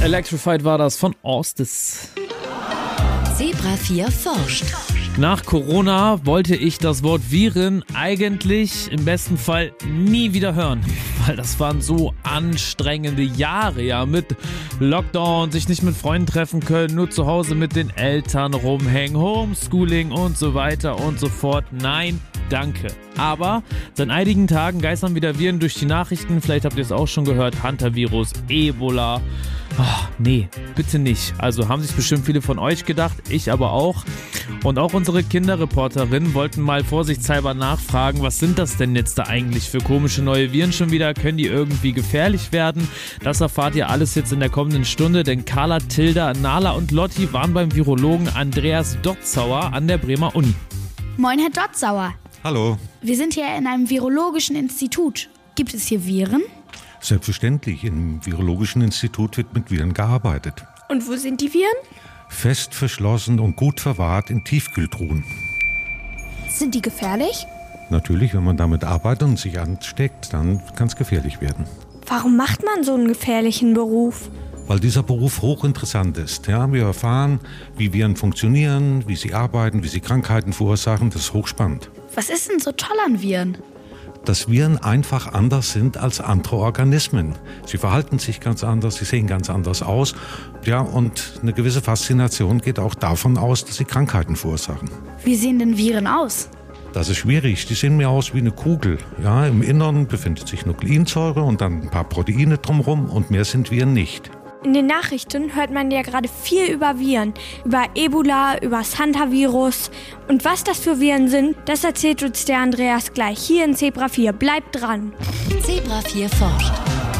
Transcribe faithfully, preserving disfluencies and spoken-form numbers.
Electrified war das von Orstes. Zebra vier forscht. Nach Corona wollte ich das Wort Viren eigentlich im besten Fall nie wieder hören, weil das waren so anstrengende Jahre, ja, mit Lockdown, sich nicht mit Freunden treffen können, nur zu Hause mit den Eltern rumhängen, Homeschooling und so weiter und so fort. Nein, danke. Aber seit einigen Tagen geistern wieder Viren durch die Nachrichten, vielleicht habt ihr es auch schon gehört, Hantavirus, Ebola. Ach, nee, bitte nicht. Also haben sich bestimmt viele von euch gedacht, ich aber auch. Und auch unsere Kinderreporterinnen wollten mal vorsichtshalber nachfragen, was sind das denn jetzt da eigentlich für komische neue Viren schon wieder? Können die irgendwie gefährlich werden? Das erfahrt ihr alles jetzt in der kommenden Stunde, denn Carla, Tilda, Nala und Lotti waren beim Virologen Andreas Dotzauer an der Bremer Uni. Moin, Herr Dotzauer. Hallo. Wir sind hier in einem virologischen Institut. Gibt es hier Viren? Selbstverständlich. Im Virologischen Institut wird mit Viren gearbeitet. Und wo sind die Viren? Fest verschlossen und gut verwahrt in Tiefkühltruhen. Sind die gefährlich? Natürlich, wenn man damit arbeitet und sich ansteckt, dann kann es gefährlich werden. Warum macht man so einen gefährlichen Beruf? Weil dieser Beruf hochinteressant ist. Ja, wir erfahren, wie Viren funktionieren, wie sie arbeiten, wie sie Krankheiten verursachen. Das ist hochspannend. Was ist denn so toll an Viren? Dass Viren einfach anders sind als andere Organismen. Sie verhalten sich ganz anders, sie sehen ganz anders aus. Ja, und eine gewisse Faszination geht auch davon aus, dass sie Krankheiten verursachen. Wie sehen denn Viren aus? Das ist schwierig. Die sehen mehr aus wie eine Kugel. Ja, im Inneren befindet sich Nukleinsäure und dann ein paar Proteine drumherum und mehr sind Viren nicht. In den Nachrichten hört man ja gerade viel über Viren, über Ebola, über das Hantavirus. Und was das für Viren sind, das erzählt uns der Andreas gleich hier in Zebra vier. Bleibt dran. Zebra vier forscht.